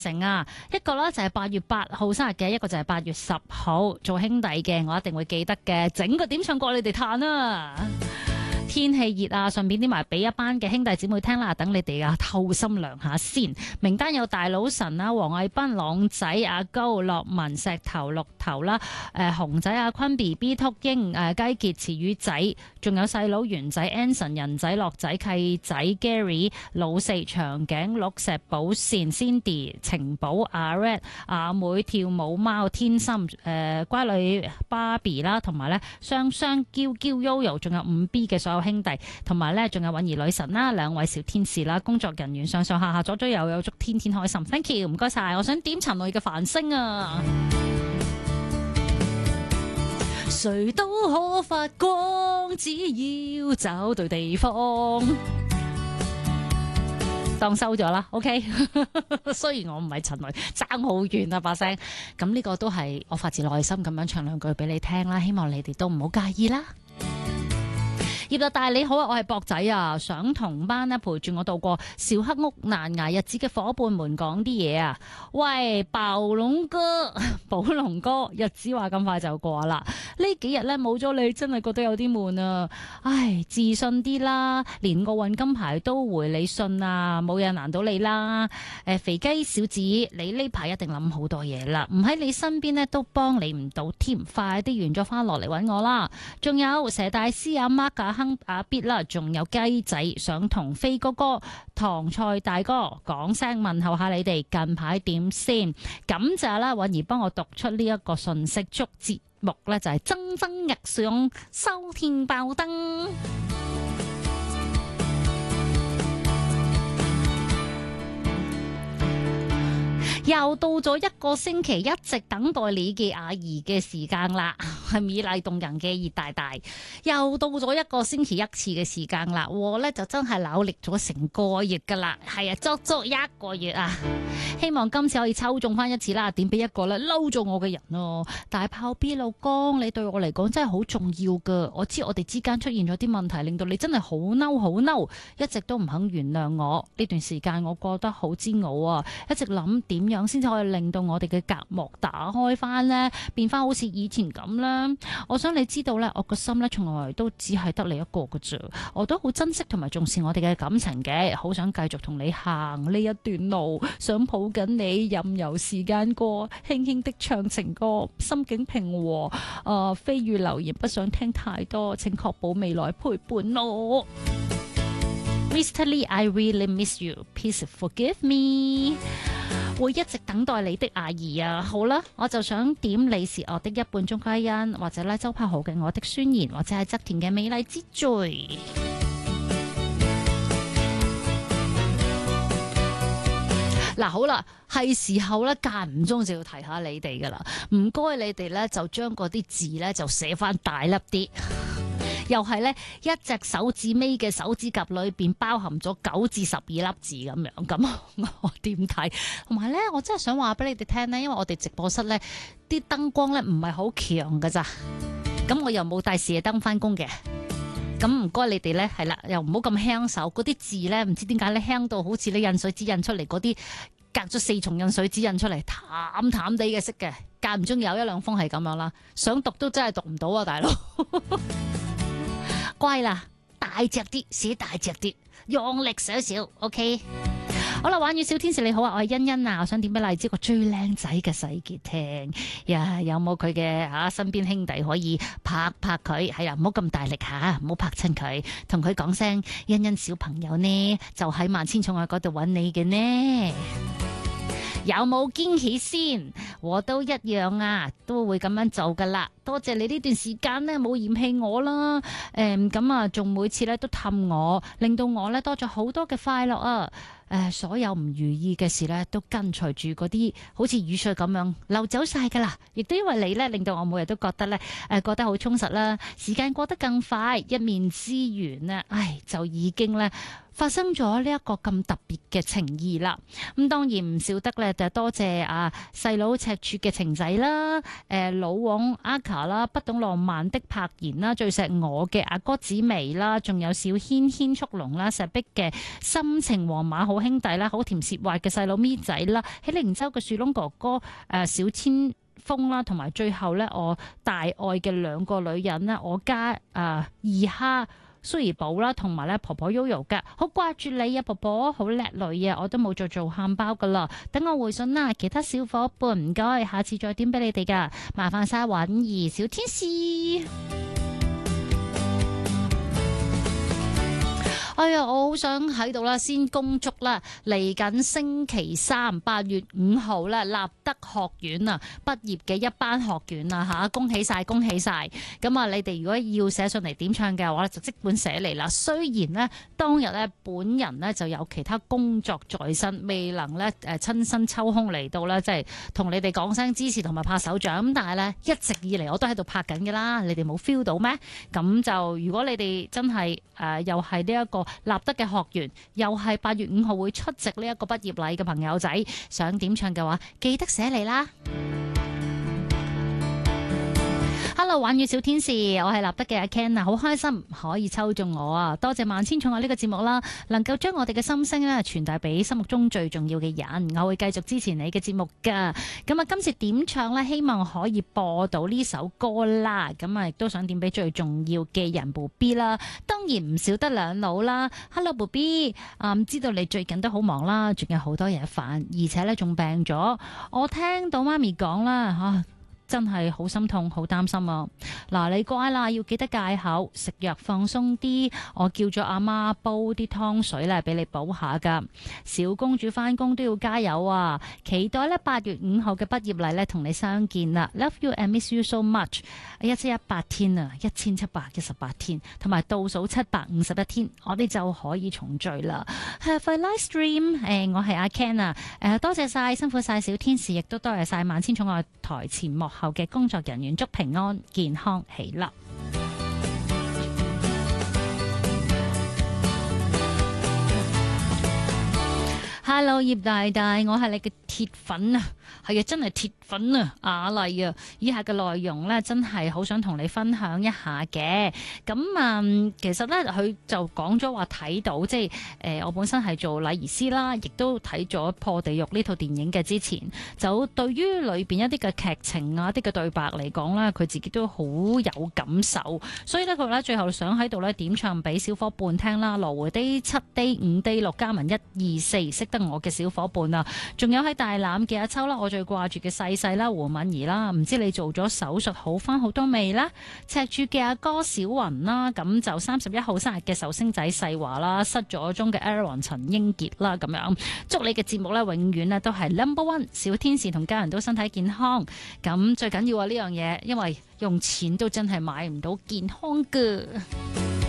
成啊，一個咧就係8月8號生日嘅，一個就係8月10號做兄弟嘅，我一定會記得嘅，整個點唱過你哋嘆啊！天氣熱啊，順便啲埋俾一班嘅兄弟姊妹聽啦，等你哋啊透心涼下先。名單有大佬神啦、黃毅斌、朗仔、阿高、樂文、石頭、綠頭啦、熊仔、阿坤、BB、禿鷹、雞傑、詞語仔，仲有細佬元仔、Anson、人仔、樂仔、契仔、Gary、老四、長頸鹿、石寶善、Cindy、情寶、阿 Red、阿妹、跳舞貓、天心、乖女 Barbie 啦，同埋咧雙雙嬌嬌 Yoyo， 仲有5B 嘅所有兄弟，同埋咧仲有允兒女神啦，兩位小天使啦，工作人員上上下下左左右右，祝天天開心 ，thank you， 唔該晒，我想點陳蕾嘅繁星啊，誰都可發光，只要找對地方。當收咗啦 ，OK 。雖然我唔係陳蕾，爭好遠啊把聲，咁呢個都係我發自內心咁樣唱兩句俾你聽啦，希望你哋都唔好介意啦。葉立大你好啊，我係博仔啊，想同班呢陪住我度過小黑屋難捱日子嘅伙伴們講啲嘢啊！喂，暴龍哥，寶龍哥，日子話咁快就過啦，呢幾日呢冇咗你，真係覺得有啲悶啊！唉，自信啲啦，連奧運金牌都回你信啊，冇嘢難到你啦！肥雞小子，你呢排一定諗好多嘢啦，唔喺你身邊呢都幫你唔到添，快啲完咗翻落嚟揾我啦！仲有蛇大師阿 Mark 啊阿 Bit 啦，仲有雞仔想同飛哥哥、唐菜大哥講聲問候下你哋近排點先，感謝啦，允兒幫我讀出呢一個信息，祝節目呢就係蒸蒸日上，收天爆燈。又到咗一個星期一直等待你嘅阿姨嘅時間啦，係美麗動人嘅葉大大，又到咗一個星期一次嘅時間啦，我呢就真係努力咗成個月噶啦，係啊，足一個月啊，希望今次可以抽中翻一次啦，點俾一個呢嬲咗我嘅人咯，大炮 B 老公，你對我嚟講真係好重要噶，我知我哋之間出現咗啲問題，令到你真係好嬲，一直都唔肯原諒我，呢段時間我覺得好煎熬啊，一直諗點樣先至可以令到我哋嘅隔膜打開翻呢，變翻好似以前咁啦。我想你知道呢，我個心呢從來都只係得你一個㗎啫。我都好珍惜同埋重視我哋嘅感情嘅，好想繼續同你行呢一段路，想抱緊你，任由時間過，輕輕的唱情歌，心境平和。飛語留言不想聽太多，請確保未來陪伴我。Mr. Lee, I really miss you. Please forgive me. 會一直等待你的阿姨啊！好啦，我就想點你是我的一半鐘嘉欣，或者咧周柏豪嘅我的宣言，或者係側田嘅美麗之最。嗱，好啦，係時候咧間唔中就要提下你哋噶啦，唔該你哋咧就將嗰啲字咧就寫翻大粒啲。又係咧，一隻手指尾嘅手指甲裏邊包含咗9至12粒字咁樣，咁我點睇？同埋咧，我真係想話俾你哋聽咧，因為我哋直播室咧啲燈光咧唔係好強噶咋，咁我又冇帶射燈翻工嘅，咁唔該你哋咧係啦，又唔好咁輕手，嗰啲字咧唔知點解咧輕到好似你印水紙印出嚟嗰啲，隔咗4重印水紙印出嚟，淡淡地嘅色嘅，間唔中有一兩封係咁樣啦，想讀都真係讀唔到啊，大佬。乖啦，大隻啲，寫大隻啲，用力少少 ，OK。好啦，玩與小天使你好啊，我係欣欣啊，我想點俾荔枝個最靚仔嘅世傑聽呀，有冇佢嘅身邊兄弟可以拍拍佢？係啊，唔好咁大力吓，唔好拍親佢，同佢講聲欣欣小朋友呢，就喺萬千寵愛嗰度揾你嘅呢。有冇驚喜先？我都一樣啊，都會咁樣做噶啦。多謝你呢段時間呢冇嫌棄我啦。咁啊，仲每次咧都氹我，令到我咧多咗好多嘅快樂啊。所有唔如意嘅事咧，都跟隨住嗰啲好似雨水咁樣流走晒噶啦。亦都因為你咧，令到我每日都覺得咧，覺得好充實啦。時間過得更快，一面之緣呢，就已經咧發生咗呢一個咁特別嘅情誼啦。咁當然唔少得咧，就多謝細佬赤柱嘅情仔啦，老王阿卡啦，不懂浪漫的柏妍啦，最錫我嘅阿哥紫薇啦，仲有小軒軒速龍啦，石壁嘅心情皇馬好兄弟啦，好甜舌滑嘅細佬咪仔啦，喺靈州嘅樹窿哥哥小千風啦，同埋最後咧我大愛嘅兩個女人啦，我家二蝦蘇怡寶啦，同埋咧婆婆 Yoyo 嘅，好掛住你啊婆婆，好叻女啊，我都冇再做喊包噶啦，等我回信啦，其他小伙伴唔該，下次再點俾你哋噶，麻煩晒允兒小天使。哎呀，我好想喺度啦，先恭祝啦，嚟緊星期三8月5號啦，立德學院啊畢業嘅一班學員啊吓，恭喜晒，恭喜晒！咁啊，你哋如果要寫上嚟點唱嘅話咧，就即管寫嚟啦。雖然呢，當日呢，本人呢就有其他工作在身，未能呢親身抽空嚟到呢，即係同你哋講聲支持同埋拍手掌。咁但係呢，一直以嚟我都喺度拍緊㗎啦，你哋冇 feel 到咩？咁就如果你哋真係又係呢一個立德嘅學員，又係8月5號會出席呢一個畢業禮嘅朋友仔，想點唱嘅話，記得寫嚟啦。Hello， 玩語小天使，我係立德嘅阿 Ken 啊，好開心可以抽中我啊！多謝萬千寵愛呢個節目啦，能夠將我哋嘅心聲咧傳遞俾心目中最重要嘅人，我會繼續支持你嘅節目噶。咁啊，今次點唱呢？希望可以播到呢首歌啦。咁啊，亦都想點俾最重要嘅人 BB 啦，當然唔少得兩老啦。Hello BB，知道你最近都好忙啦，仲有好多嘢煩，而且咧仲病咗。我聽到媽咪講啦，真係好心痛，好擔心啊！嗱，你乖啦，要記得戒口，食藥放鬆啲。我叫咗阿媽煲啲湯水咧，俾你補下噶。小公主翻工都要加油啊！期待咧8月5號嘅畢業禮咧，同你相見啦。Love you and miss you so much。1718天啊，1718天，同埋倒數751天，我哋就可以重聚啦。Have a nice dream。我係阿 Ken 啊，多謝晒，辛苦晒小天使，亦都多謝晒萬千寵愛台前幕後嘅工作人員，祝平安、健康、喜樂。Hello， 葉大大，我係你嘅鐵粉啊！係啊，真係鐵粉啊，雅麗啊！以下嘅內容呢，真係好想同你分享一下嘅。咁其實呢，佢就講咗話睇到，即係我本身係做禮儀師啦，亦都睇咗《破地獄》呢套電影嘅之前，就對於裏邊一啲嘅劇情啊、一啲嘅對白嚟講呢，佢自己都好有感受。所以呢，佢呢最後想喺度呢點唱俾小伙伴聽啦。羅湖的7 D 5 D 6加文1 2 4，識得我嘅小伙伴啊，仲有喺大欖嘅阿秋啦，我最掛住嘅細細啦，胡敏儀啦，唔知你做咗手術好翻好多未啦？赤柱嘅阿哥小雲啦，咁就31號生日嘅壽星仔細華啦，失咗蹤嘅 Aaron 陳英傑啦，咁樣祝你嘅節目咧永遠咧都係 No.1， 小天使同家人都身體健康，咁最緊要啊呢樣嘢，因為用錢都真係買唔到健康㗎。